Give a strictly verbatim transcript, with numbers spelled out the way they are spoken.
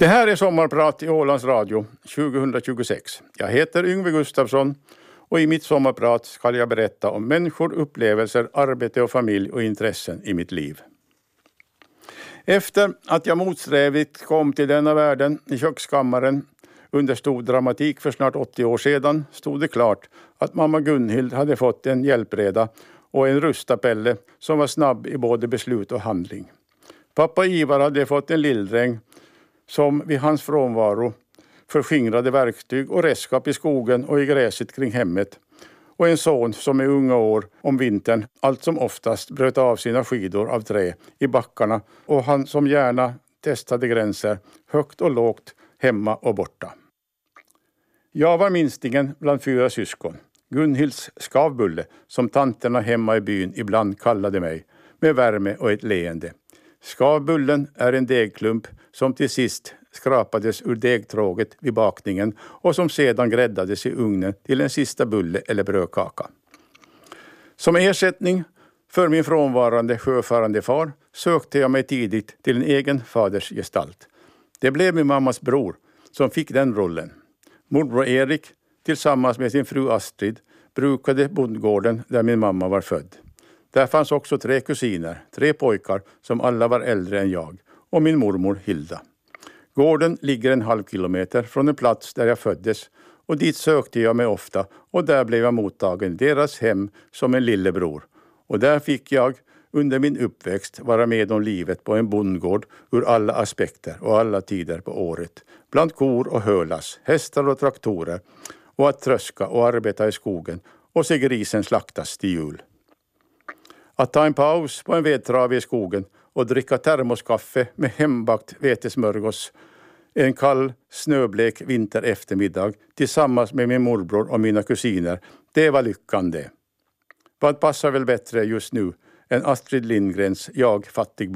Det här är Sommarprat i Ålands Radio tjugohundratjugosex. Jag heter Yngve Gustafsson och i mitt sommarprat ska jag berätta om människor, upplevelser, arbete och familj och intressen i mitt liv. Efter att jag motsträvigt kom till denna världen i kökskammaren under stor dramatik för snart åttio år sedan stod det klart att mamma Gunhild hade fått en hjälpreda och en rustapelle som var snabb i både beslut och handling. Pappa Ivar hade fått en lilldräng som vid hans frånvaro förskingrade verktyg och redskap i skogen och i gräset kring hemmet. Och en son som i unga år om vintern allt som oftast bröt av sina skidor av trä i backarna och han som gärna testade gränser högt och lågt, hemma och borta. Jag var minstingen bland fyra syskon. Gunhilds skavbulle som tanterna hemma i byn ibland kallade mig med värme och ett leende. Skavbullen är en degklump som till sist skrapades ur degtråget vid bakningen och som sedan gräddades i ugnen till en sista bulle eller brödkaka. Som ersättning för min frånvarande sjöfarande far sökte jag mig tidigt till en egen fadersgestalt. Det blev min mammas bror som fick den rollen. Morbror Erik tillsammans med sin fru Astrid brukade bondgården där min mamma var född. Där fanns också tre kusiner, tre pojkar som alla var äldre än jag och min mormor Hilda. Gården ligger en halv kilometer från en plats där jag föddes och dit sökte jag mig ofta och där blev jag mottagen i deras hem som en lillebror. Och där fick jag under min uppväxt vara med om livet på en bondgård ur alla aspekter och alla tider på året. Bland kor och hölas, hästar och traktorer och att tröska och arbeta i skogen och se grisen slaktas till jul. Att ta en paus på en vedtrave i skogen och dricka termoskaffe med hembakt vetesmörgås en kall, snöblek vinter eftermiddag tillsammans med min morbror och mina kusiner, det var lyckan det. Vad passar väl bättre just nu än Astrid Lindgrens Jag fattig